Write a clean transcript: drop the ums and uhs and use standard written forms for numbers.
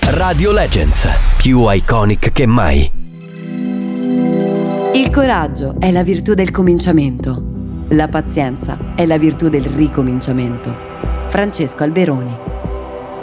Radio Legends, più iconic che mai. Il coraggio è la virtù del cominciamento. La pazienza è la virtù del ricominciamento. Francesco Alberoni.